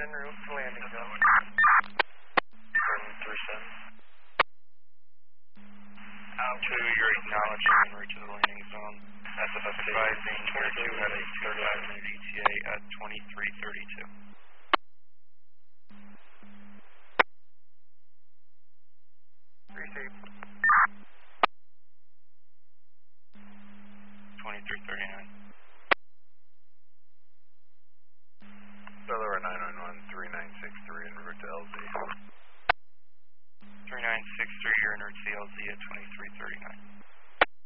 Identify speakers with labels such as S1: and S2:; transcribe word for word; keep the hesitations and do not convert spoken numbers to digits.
S1: en route to landing zone.
S2: three seven. two, you're acknowledging en route to the landing zone. S F F advising twenty-two had a thirty-five minute E T A at twenty-three thirty-two.